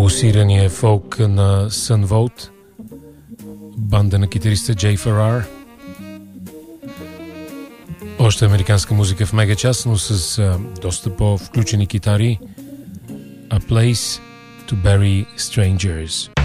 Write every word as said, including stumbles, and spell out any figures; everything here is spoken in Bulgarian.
Пулсирания фолк на Sun Volt, банда на китариста Джей Феррар. Още американска музика в мегачас, но с а, доста по-включени китари. A Place to Bury Strangers.